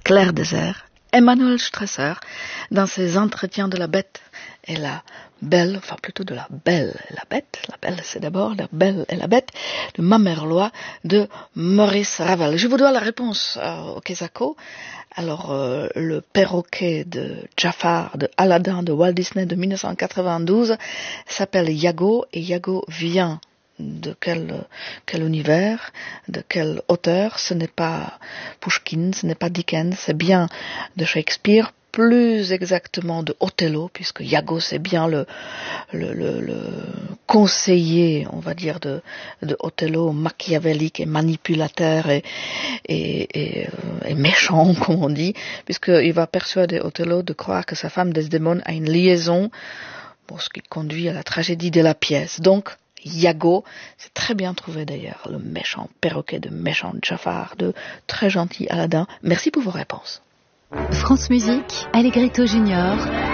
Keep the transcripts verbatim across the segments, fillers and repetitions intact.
Clair Désert, Emmanuel Strasser, dans ses entretiens de la bête et la belle, enfin plutôt de la belle et la bête, la belle c'est d'abord la belle et la bête, de Mamerlois de Maurice Ravel. Je vous dois la réponse euh, au Kesako. Alors, euh, le perroquet de Jafar, de Aladdin, de Walt Disney de mille neuf cent quatre-vingt-douze s'appelle Iago, et Iago vient de quel, quel univers, de quel auteur? Ce n'est pas Pushkin, ce n'est pas Dickens, c'est bien de Shakespeare, plus exactement de Othello, puisque Iago c'est bien le, le, le, le conseiller, on va dire, de, de Othello, machiavélique et manipulateur et, et, et, et méchant, comme on dit, puisqu'il va persuader Othello de croire que sa femme Desdémone a une liaison, pour ce qui conduit à la tragédie de la pièce. Donc, Iago, c'est très bien trouvé d'ailleurs, le méchant perroquet de méchant Jafar, de très gentil Aladdin. Merci pour vos réponses. France Musique, Allegretto Junior,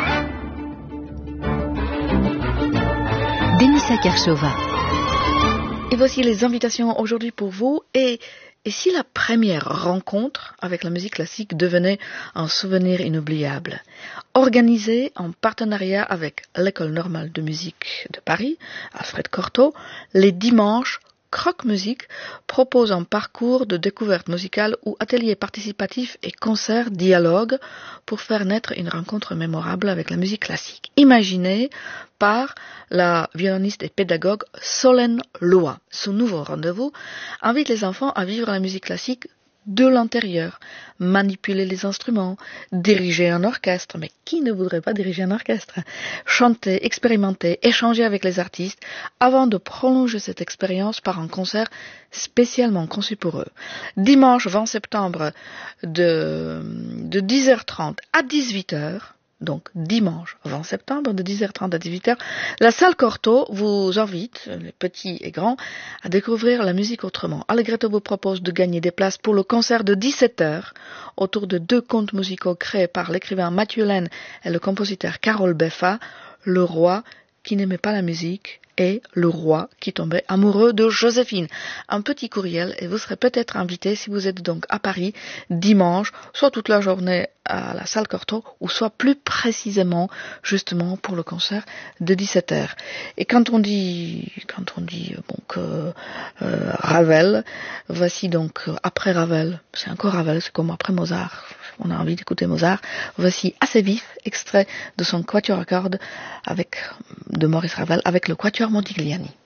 Denisa Kershova. Et voici les invitations aujourd'hui pour vous. Et, et si la première rencontre avec la musique classique devenait un souvenir inoubliable? Organisée en partenariat avec l'École normale de musique de Paris, Alfred Cortot, les dimanches, Croque Musique propose un parcours de découverte musicale ou ateliers participatifs et concerts dialogues pour faire naître une rencontre mémorable avec la musique classique. Imaginée par la violoniste et pédagogue Solène Loy. Ce nouveau rendez-vous invite les enfants à vivre la musique classique de l'intérieur, manipuler les instruments, diriger un orchestre, mais qui ne voudrait pas diriger un orchestre? Chanter, expérimenter, échanger avec les artistes, avant de prolonger cette expérience par un concert spécialement conçu pour eux. Dimanche vingt septembre de, de dix heures trente à dix-huit heures, donc dimanche vingt septembre de dix heures trente à dix-huit heures, la salle Cortot vous invite, les petits et grands, à découvrir la musique autrement. Allegretto vous propose de gagner des places pour le concert de dix-sept heures autour de deux contes musicaux créés par l'écrivain Mathieu Laine et le compositeur Carole Beffa, Le roi qui n'aimait pas la musique et le roi qui tombait amoureux de Joséphine. Un petit courriel et vous serez peut-être invité si vous êtes donc à Paris dimanche, soit toute la journée à la salle Cortot, ou soit plus précisément justement pour le concert de dix-sept heures. Et quand on dit, quand on dit donc euh, euh, Ravel, voici donc euh, après Ravel, c'est encore Ravel, c'est comme après Mozart. On a envie d'écouter Mozart. Voici Assez vif, extrait de son quatuor à cordes avec de Maurice Ravel avec le quatuor Modigliani.